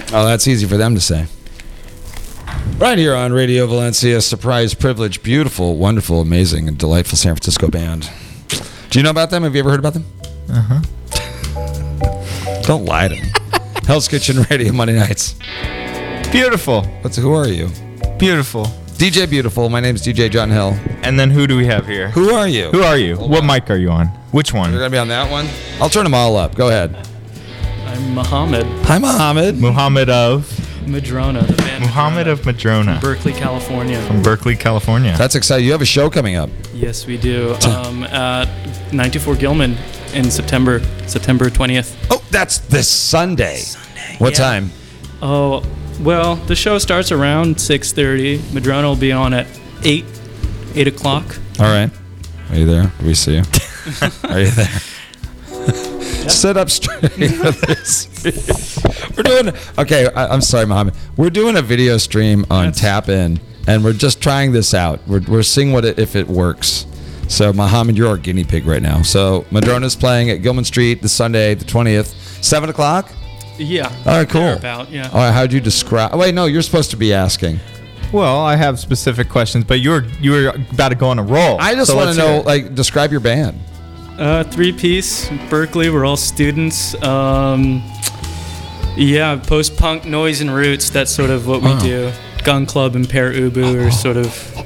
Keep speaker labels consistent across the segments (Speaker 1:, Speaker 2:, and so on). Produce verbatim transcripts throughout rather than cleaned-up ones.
Speaker 1: Oh, that's easy for them to say. Right here on Radio Valencia, surprise, privilege, beautiful, wonderful, amazing, and delightful San Francisco band. Do you know about them? Have you ever heard about them?
Speaker 2: Uh-huh.
Speaker 1: Don't lie to me. Hell's Kitchen Radio, Monday nights.
Speaker 2: Beautiful.
Speaker 1: What's, who are you?
Speaker 2: Beautiful.
Speaker 1: D J Beautiful. My name's D J John Hill.
Speaker 2: And then who do we have here?
Speaker 1: Who are you?
Speaker 2: Who are you?
Speaker 1: Hold
Speaker 2: what
Speaker 1: on.
Speaker 2: mic are you on? Which one?
Speaker 1: You're going to be on that one? I'll turn them all up. Go ahead.
Speaker 3: I'm Muhammad
Speaker 1: Hi, Muhammad.
Speaker 2: Muhammad of?
Speaker 3: Madrona, the band
Speaker 2: Muhammad
Speaker 3: Madrona,
Speaker 2: of Madrona.
Speaker 3: Berkeley, California.
Speaker 2: From Berkeley, California.
Speaker 1: That's exciting. You have a show coming up.
Speaker 3: Yes, we do. Um, at nine two four Gilman in September, September twentieth.
Speaker 1: Oh, that's this Sunday.
Speaker 3: Sunday.
Speaker 1: What
Speaker 3: Yeah.
Speaker 1: time?
Speaker 3: Oh, well, the show starts around six thirty. Madrona will be on at eight, eight o'clock.
Speaker 1: All right. Are you there? Do we see you? Are you there? Sit up straight with this. We're doing, okay, I, I'm sorry, Mohammed. We're doing a video stream on
Speaker 3: That's-
Speaker 1: Tap In, and we're just trying this out. We're, we're seeing what it, if it works. So, Mohammed, you're our guinea pig right now. So, Madrona's playing at Gilman Street this Sunday, the twentieth, seven o'clock?
Speaker 3: Yeah.
Speaker 1: All right, cool.
Speaker 3: About, yeah.
Speaker 1: All right, how'd you describe? Wait, no, you're supposed to be asking.
Speaker 2: Well, I have specific questions, but you were you were about to go on a roll.
Speaker 1: I just
Speaker 2: So
Speaker 1: want to
Speaker 2: let's hear
Speaker 1: know,
Speaker 2: it.
Speaker 1: like, describe your band.
Speaker 3: Uh, three piece, Berkeley. We're all students. Um, yeah, post punk, noise and roots. That's sort of what we
Speaker 1: Oh.
Speaker 3: do. Gun Club and Pear Ubu are sort of.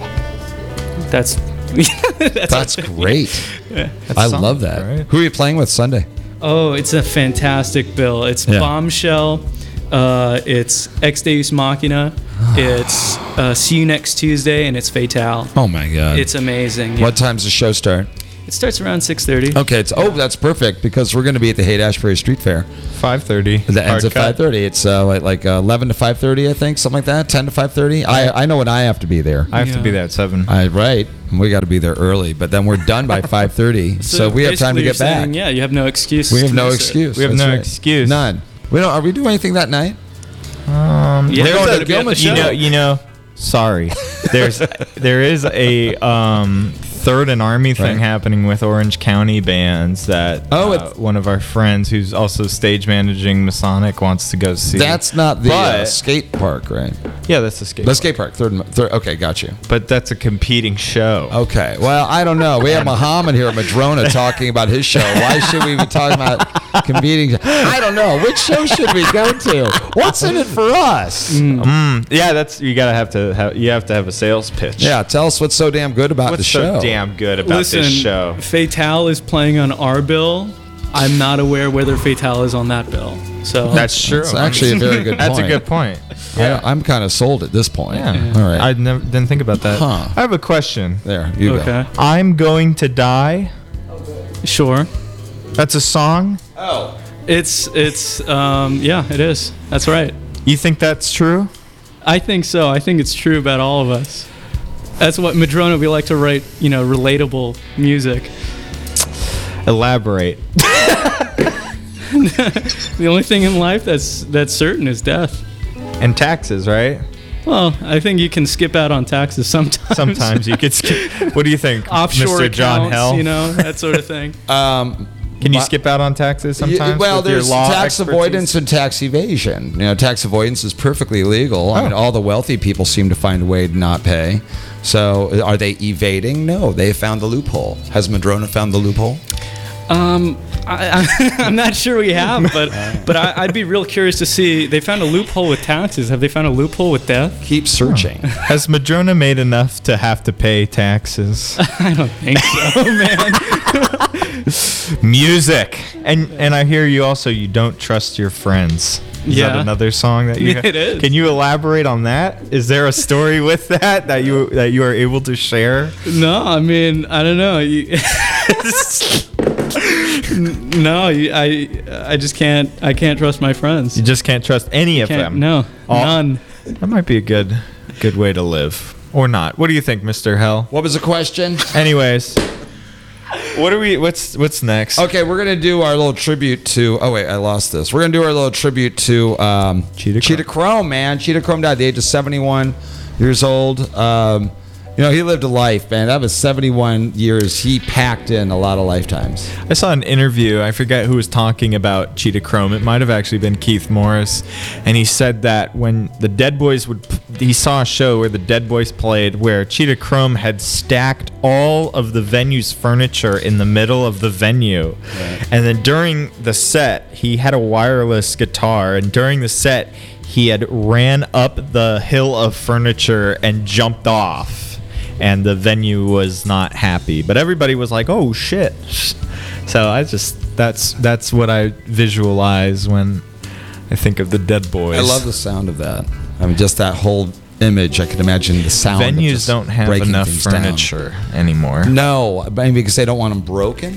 Speaker 3: That's. that's
Speaker 1: That's great.
Speaker 2: That's
Speaker 1: I
Speaker 2: something,
Speaker 1: love that.
Speaker 2: right?
Speaker 1: Who are you playing with Sunday?
Speaker 3: Oh, it's a fantastic bill. It's
Speaker 1: Yeah.
Speaker 3: Bombshell. Uh, it's Ex Deus Machina. It's uh, See You Next Tuesday, and it's Fatale.
Speaker 1: Oh, my God.
Speaker 3: It's amazing. Yeah.
Speaker 1: What time's the show start?
Speaker 3: It starts around six thirty.
Speaker 1: Okay, it's oh, that's perfect because we're going to be at the Haight-Ashbury Street Fair.
Speaker 2: five thirty.
Speaker 1: That ends at five thirty. It's uh, like like uh, eleven to five thirty, I think, something like that. ten to five thirty. I I know when I have to be there.
Speaker 2: I have to
Speaker 3: Yeah.
Speaker 2: be there at seven.
Speaker 1: I right. We got to be there early, but then we're done by five thirty, so, we have time to
Speaker 3: basically
Speaker 1: get
Speaker 3: you're
Speaker 1: back.
Speaker 3: saying, yeah, you have no excuse.
Speaker 1: We have
Speaker 3: to
Speaker 1: no
Speaker 3: miss it.
Speaker 1: excuse.
Speaker 2: We have
Speaker 1: That's
Speaker 2: no
Speaker 1: right.
Speaker 2: excuse.
Speaker 1: None. We don't. Are we doing anything that night?
Speaker 2: Um,
Speaker 3: Yeah,
Speaker 1: We're
Speaker 3: we're
Speaker 1: going
Speaker 3: gonna
Speaker 1: to
Speaker 3: be at
Speaker 1: Gilman
Speaker 3: the
Speaker 2: you
Speaker 3: show.
Speaker 2: know, you know. Sorry, there's there is a um, Third and Army thing
Speaker 1: Right.
Speaker 2: happening with Orange County bands that
Speaker 1: Oh,
Speaker 2: uh,
Speaker 1: it's-
Speaker 2: one of our friends who's also stage managing Masonic wants to go see.
Speaker 1: That's not the uh,
Speaker 2: But-
Speaker 1: skate park, right?
Speaker 2: yeah, that's the skate.
Speaker 1: The skate park. Third. third okay, got you.
Speaker 2: But that's a competing show.
Speaker 1: Okay. Well, I don't know. We have Muhammad here at Madrona talking about his show. Why should we be talking about competing? I don't know. Which show should we go to? What's in it for us?
Speaker 2: Mm, yeah, that's you gotta have to have you have to have a sales pitch.
Speaker 1: Yeah, tell us what's so damn good about
Speaker 2: what's
Speaker 1: the
Speaker 2: so
Speaker 1: show.
Speaker 2: damn good about
Speaker 3: Listen,
Speaker 2: this show?
Speaker 3: Fatale is playing on our bill. I'm not aware whether Fatale is on that bill. So
Speaker 2: That's true.
Speaker 1: That's actually a very good
Speaker 2: That's
Speaker 1: point.
Speaker 2: a good point.
Speaker 1: I, I'm kind of sold at this point.
Speaker 2: Yeah.
Speaker 1: All right.
Speaker 2: I never didn't think about that.
Speaker 1: Huh.
Speaker 2: I have a question.
Speaker 1: there, you
Speaker 3: okay,
Speaker 2: I'm going to die.
Speaker 3: sure.
Speaker 2: That's a song.
Speaker 1: go.
Speaker 3: It's it's um yeah, it is. That's right.
Speaker 2: You think that's true?
Speaker 3: I think so. I think it's true about all of us. That's what Madrona, we like to write, you know, relatable music.
Speaker 2: Elaborate.
Speaker 3: The only thing in life that's that's certain is death.
Speaker 2: And taxes, right?
Speaker 3: Well, I think you can skip out on taxes sometimes.
Speaker 2: Sometimes you could skip. What do you think,
Speaker 3: Offshore
Speaker 2: Mister John
Speaker 3: accounts,
Speaker 2: Hell?
Speaker 3: you know, that sort of thing.
Speaker 1: Um,
Speaker 2: Can you
Speaker 1: my-
Speaker 2: skip out on taxes
Speaker 1: y-
Speaker 2: sometimes?
Speaker 1: well,
Speaker 2: with your
Speaker 1: there's
Speaker 2: law
Speaker 1: tax
Speaker 2: expertise?
Speaker 1: avoidance and tax evasion. You know, tax avoidance is perfectly legal. I mean,
Speaker 2: Oh.
Speaker 1: all the wealthy people seem to find a way to not pay. So, are they evading? No, they found the loophole. Has Madrona found the loophole?
Speaker 3: Um, I, I, I'm not sure we have, but but I, I'd be real curious to see. They found a loophole with taxes. Have they found a loophole with death?
Speaker 1: Keep searching.
Speaker 2: Has Madrona made enough to have to pay taxes?
Speaker 3: I don't think so, man.
Speaker 2: Music, and and I hear you also. You don't trust your friends. Is
Speaker 3: Yeah.
Speaker 2: that another song that you?
Speaker 3: It is.
Speaker 2: Can you elaborate on that? Is there a story with that that you that you are able to share?
Speaker 3: No, I mean I don't know. You, no, you, I I just can't. I can't trust my friends.
Speaker 2: You just can't trust any of
Speaker 3: Can't-
Speaker 2: them.
Speaker 3: No,
Speaker 2: All-
Speaker 3: none.
Speaker 2: That might be a good good way to live, or not. What do you think, Mister Hell?
Speaker 1: What was the question?
Speaker 2: Anyways, what are we? What's what's next?
Speaker 1: Okay, we're gonna do our little tribute to. Oh wait, I lost this. We're gonna do our little tribute to um,
Speaker 2: Cheetah
Speaker 1: Cheetah Chrome, man. Cheetah Chrome died at the age of seventy-one years old. Um, You know, he lived a life, man. That was seventy-one years. He packed in a lot of lifetimes.
Speaker 2: I saw an interview. I forget who was talking about Cheetah Chrome. It might have actually been Keith Morris. And he said that when the Dead Boys would... He saw a show where the Dead Boys played where Cheetah Chrome had stacked all of the venue's furniture in the middle of the venue. Right. And then during the set, he had a wireless guitar. And during the set, he had ran up the hill of furniture and jumped off. And the venue was not happy, but everybody was like, "Oh shit!" So I just that's that's what I visualize when I think of the Dead Boys.
Speaker 1: I love the sound of that. I mean, just that whole image. I can imagine the sound.
Speaker 2: Venues don't have enough furniture down. anymore.
Speaker 1: No, maybe because they don't want them broken.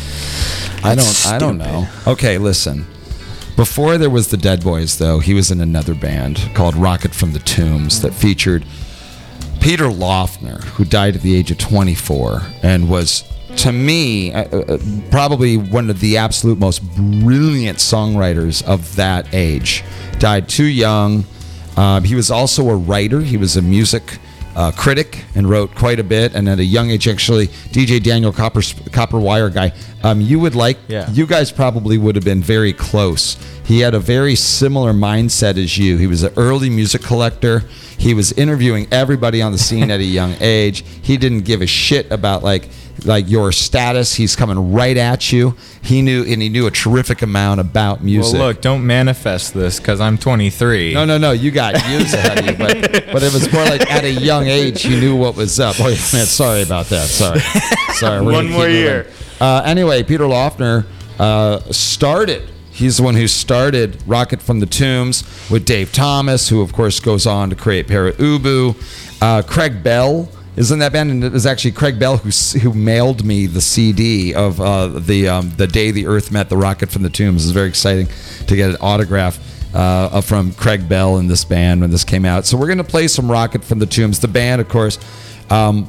Speaker 1: I don't. Stupid. I don't know. Okay, listen. Before there was the Dead Boys, though, he was in another band called Rocket from the Tombs that featured Peter Loeffner, who died at the age of twenty-four and was, to me, uh, uh, probably one of the absolute most brilliant songwriters of that age. Died too young. Um, he was also a writer. He was a music uh, critic and wrote quite a bit. And at a young age, actually, D J Daniel Copper, Copper Wire guy, um, you would like,
Speaker 2: yeah.
Speaker 1: you guys probably would have been very close. He had a very similar mindset as you. He was an early music collector. He was interviewing everybody on the scene at a young age. He didn't give a shit about like like your status. He's coming right at you. He knew, and he knew a terrific amount about music.
Speaker 2: Well, look, don't manifest this because I'm twenty-three.
Speaker 1: No, no, no. You got years ahead of you, but but it was more like at a young age he knew what was up. Oh man, sorry about that. Sorry, sorry.
Speaker 2: One more year.
Speaker 1: Uh, anyway, Peter Loeffner uh, started. He's the one who started Rocket from the Tombs with Dave Thomas, who, of course, goes on to create Para Ubu. Uh, Craig Bell is in that band, and it was actually Craig Bell who who mailed me the C D of uh, the um, the day the Earth met the Rocket from the Tombs. It was very exciting to get an autograph uh, from Craig Bell in this band when this came out. So we're going to play some Rocket from the Tombs. The band, of course, um,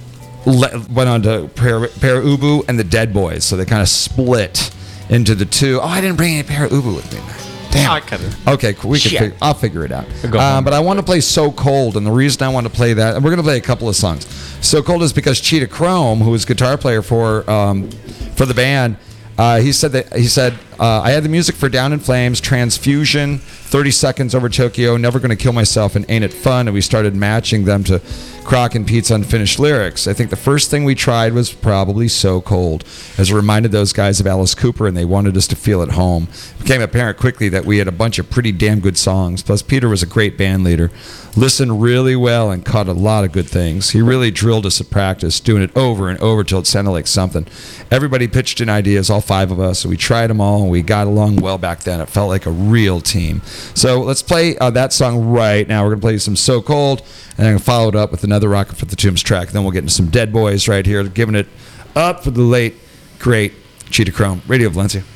Speaker 1: le- went on to Para, Para Ubu and the Dead Boys, so they kind of split into the two. Oh, I didn't bring any Para Ubu with me. Damn.
Speaker 2: I could've.
Speaker 1: Okay, we can. Fig- I'll figure it out.
Speaker 2: Go
Speaker 1: Um, but I want to play "So Cold," and the reason I want to play that, and we're going to play a couple of songs. "So Cold" is because Cheetah Chrome, who was guitar player for um, for the band, uh, he said that he said uh, I had the music for "Down in Flames," "Transfusion," thirty seconds Over Tokyo," "Never Gonna Kill Myself," and "Ain't It Fun," and we started matching them to Croc and Pete's unfinished lyrics. I think the first thing we tried was probably "So Cold," as it reminded those guys of Alice Cooper, and they wanted us to feel at home. It became apparent quickly that we had a bunch of pretty damn good songs. Plus, Peter was a great band leader, listened really well, and caught a lot of good things. He really drilled us at practice, doing it over and over till it sounded like something. Everybody pitched in ideas, all five of us, and we tried them all, and we got along well back then. It felt like a real team. So let's play uh, that song right now. We're going to play some "So Cold," and I'm going to follow it up with another Rocket from the Tombs track. Then we'll get into some Dead Boys right here, giving it up for the late, great Cheetah Chrome. Radio Valencia.